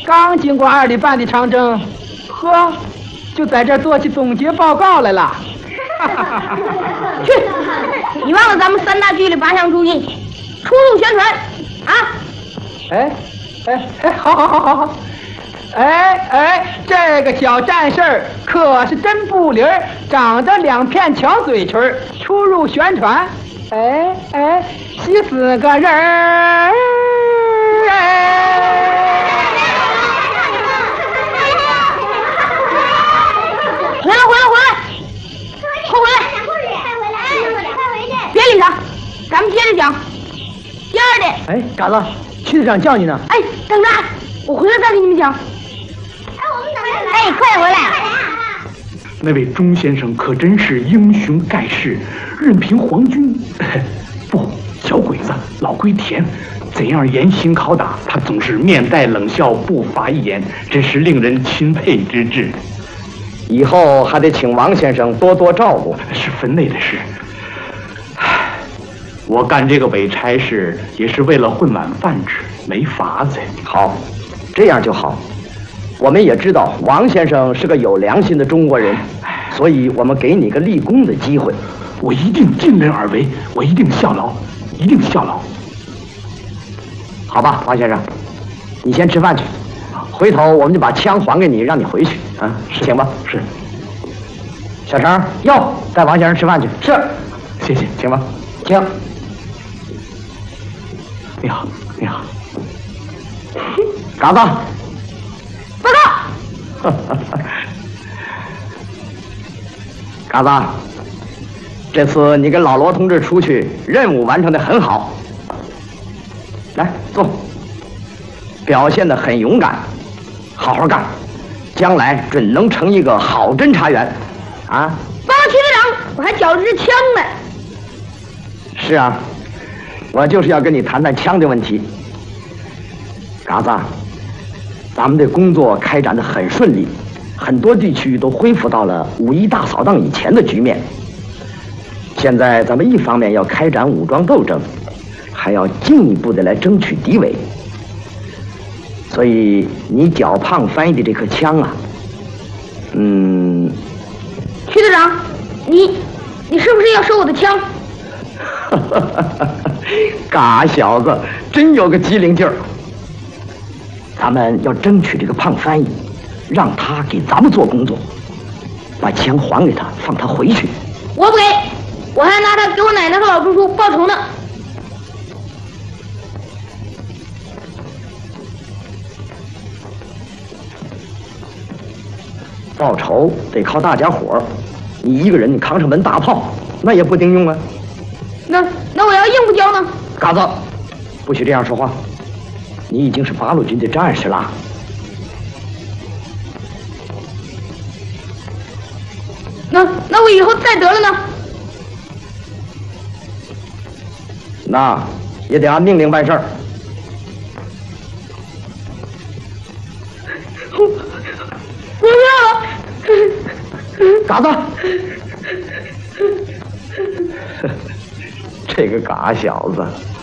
刚经过2里半的长征，呵，就在这儿做起总结报告来了。 去，你忘了咱们3大纪律8项注意，出入宣传啊！ 好。这个小战士儿可是真不灵儿，长得2片巧嘴唇儿，出入宣传。14个人儿。 回来，快回来！别理他，咱们接着讲。第2点。 嘎子，区队长叫你呢。 等着，我回来再给你们讲。快点回来！ 那位钟先生可真是英雄盖世，任凭皇军不，小鬼子老龟田怎样严刑拷打，他总是面带冷笑，不发一言，真是令人钦佩之至。 以后还得请王先生多多照顾。 是分内的事。我干这个伪差事也是为了混碗饭吃，没法子。 好，这样就好。我们也知道王先生是个有良心的中国人，所以我们给你个立功的机会。 我一定尽人而为，我一定效劳，一定效劳。 好吧，王先生，你先吃饭去，回头我们就把枪还给你，让你回去啊，请吧。 是。 小程，哟，带王先生吃饭去。 是，谢谢，请吧。 请。 你好，你好。 嘎子。 报告。 嘎子，这次你跟老罗同志出去，任务完成得很好。来坐，表现得很勇敢，好好干，将来准能成一个好侦察员，啊！ 报告区队长，我还缴着支枪呢。 是啊，我就是要跟你谈谈枪的问题。嘎子，咱们的工作开展得很顺利，很多地区都恢复到了5·1大扫荡以前的局面。现在咱们一方面要开展武装斗争，还要进一步的来争取敌伪。所以你脚胖翻译的这颗枪啊， 区队长，你是不是要收我的枪？ 嘎小子，真有个机灵劲儿。咱们要争取这个胖翻译，让他给咱们做工作，把枪还给他，放他回去。 我不给，我还拿他给我奶奶和老叔叔报仇呢。 报仇得靠大家伙儿，你一个人你扛上门大炮，那也不顶用啊。 那我要应付交呢？ 嘎子，不许这样说话。你已经是八路军的战士了。 那我以后再得了呢？ 那也得按命令办事儿。 我不要了。 嘎子，这个嘎小子。